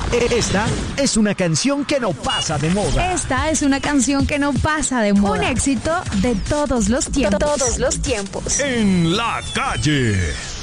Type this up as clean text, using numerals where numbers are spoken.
Esta es una canción que no pasa de moda. Esta es una canción que no pasa de moda. Un éxito de todos los tiempos. Todos los tiempos. En la calle.